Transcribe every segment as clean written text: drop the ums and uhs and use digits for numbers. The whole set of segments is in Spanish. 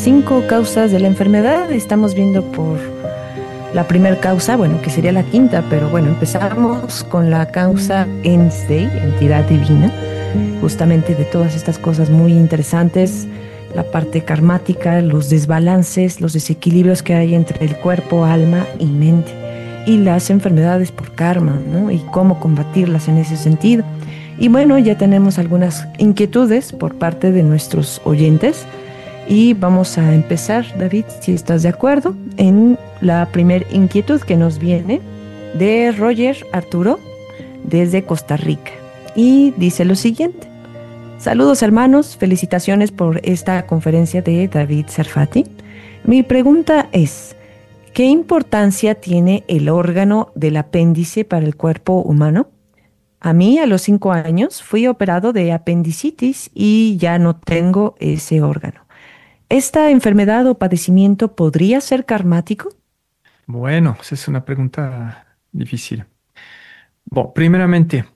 5 causas de la enfermedad. Estamos viendo por la primera causa, bueno, que sería la quinta, pero bueno, empezamos con la causa Ensday, entidad divina, justamente de todas estas cosas muy interesantes, la parte karmática, los desbalances, los desequilibrios que hay entre el cuerpo, alma y mente, y las enfermedades por karma, ¿no? Y cómo combatirlas en ese sentido. Y bueno, ya tenemos algunas inquietudes por parte de nuestros oyentes. Y vamos a empezar, David, si estás de acuerdo, en la primer inquietud que nos viene de Roger Arturo desde Costa Rica. Y dice lo siguiente: saludos hermanos, felicitaciones por esta conferencia de David Sarfati. Mi pregunta es, ¿qué importancia tiene el órgano del apéndice para el cuerpo humano? A mí, a los 5 años, fui operado de apendicitis y ya no tengo ese órgano. ¿Esta enfermedad o padecimiento podría ser karmático? Bueno, esa es una pregunta difícil. Bueno, primeramente,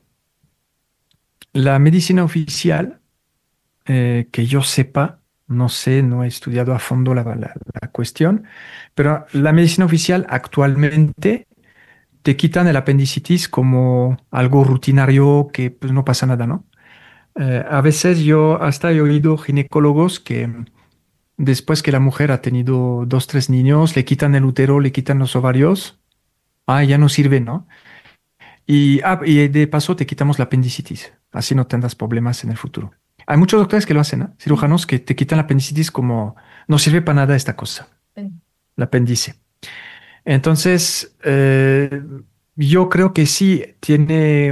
la medicina oficial, que yo sepa, no sé, no he estudiado a fondo la cuestión, pero la medicina oficial actualmente te quitan el apendicitis como algo rutinario que pues, no pasa nada, ¿no? A veces yo hasta he oído ginecólogos que después que la mujer ha tenido 2, 3 niños, le quitan el útero, le quitan los ovarios, ya no sirve, ¿no? Y de paso te quitamos la apendicitis, así no tendrás problemas en el futuro. Hay muchos doctores que lo hacen, ¿no? Cirujanos que te quitan la apendicitis como no sirve para nada esta cosa, el apéndice. Entonces, yo creo que sí tiene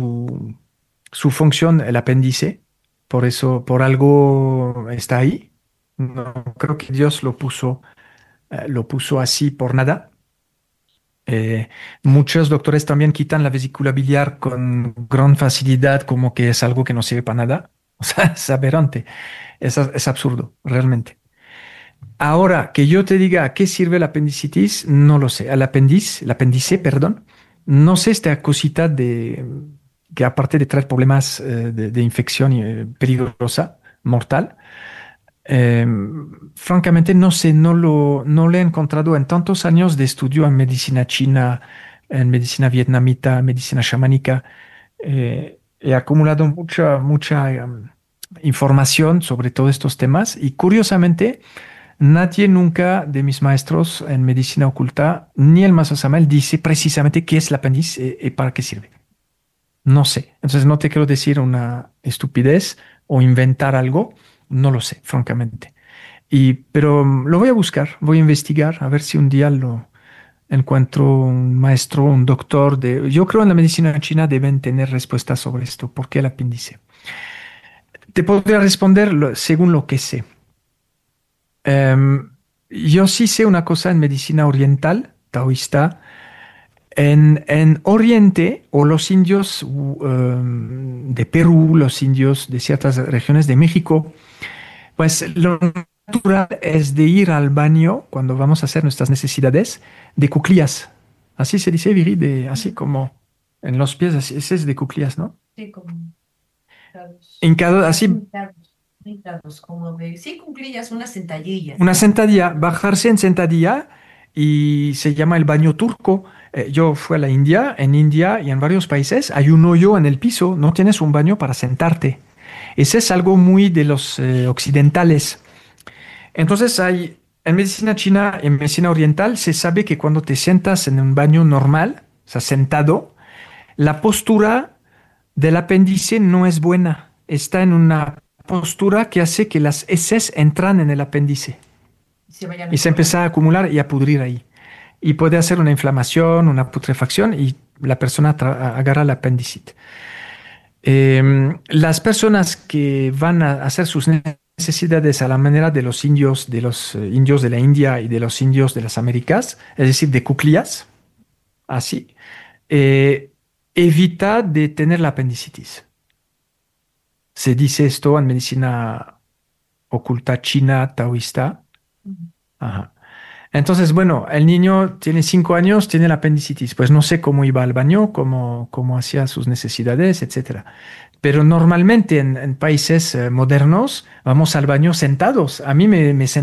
su función el apéndice, por eso, por algo está ahí. No creo que Dios lo puso así por nada. Eh, Muchos doctores también quitan la vesícula biliar con gran facilidad, como que es algo que no sirve para nada. O sea, es aberrante, es absurdo, realmente. Ahora, que yo te diga a qué sirve la apendicitis, no lo sé. El apéndice, perdón, no sé esta cosita que aparte de traer problemas de infección peligrosa, mortal, eh, francamente no sé, no lo he encontrado en tantos años de estudio en medicina china, en medicina vietnamita, medicina chamánica. He acumulado mucha información sobre todos estos temas y curiosamente nadie nunca de mis maestros en medicina oculta, ni el Maso Samael, dice precisamente qué es el apéndice y para qué sirve. No sé. Entonces no te quiero decir una estupidez o inventar algo. No lo sé, francamente. Pero lo voy a buscar, voy a investigar, a ver si un día lo encuentro un maestro, un doctor de... Yo creo en la medicina china deben tener respuestas sobre esto. ¿Por qué el apéndice? Te podría responder según lo que sé. Yo sí sé una cosa en medicina oriental, taoísta. En Oriente, o los indios de Perú, los indios de ciertas regiones de México, pues lo natural es de ir al baño cuando vamos a hacer nuestras necesidades de cuclillas. Así se dice, Viri, así como en los pies, así, ese es de cuclillas, ¿no? Sí, como hincados. Hincado, así, Hincados, como de, sí, cuclillas, unas sentadillas. una sentadilla, bajarse en sentadilla y se llama el baño turco. Yo fui a la India, en India y en varios países hay un hoyo en el piso, no tienes un baño para sentarte. Ese es algo muy de los occidentales. Entonces en medicina china, en medicina oriental, se sabe que cuando te sientas en un baño normal, o sea, sentado, la postura del apéndice no es buena. Está en una postura que hace que las heces entran en el apéndice Se vayan y se empieza a acumular y a pudrir ahí. Y puede hacer una inflamación, una putrefacción y la persona agarra la apendicitis. Las personas que van a hacer sus necesidades a la manera de los indios de la India y de los indios de las Américas, es decir, de cuclillas, así, eh, evita de tener la apendicitis. Se dice esto en medicina oculta china, taoísta. Ajá. Entonces, bueno, el niño tiene 5 años, tiene la apendicitis, pues no sé cómo iba al baño, cómo hacía sus necesidades, etcétera. Pero normalmente en países modernos vamos al baño sentados. A mí me